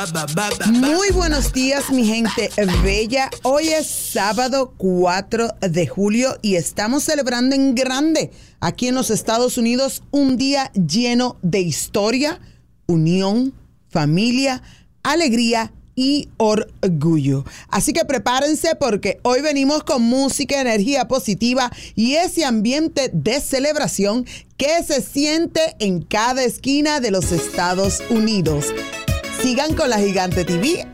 Muy buenos días, mi gente bella. Hoy es sábado 4 de julio y estamos celebrando en grande aquí en los Estados Unidos un día lleno de historia, unión, familia, alegría y orgullo. Así que prepárense porque hoy venimos con música, energía positiva y ese ambiente de celebración que se siente en cada esquina de los Estados Unidos. Sigan con La Gigante TV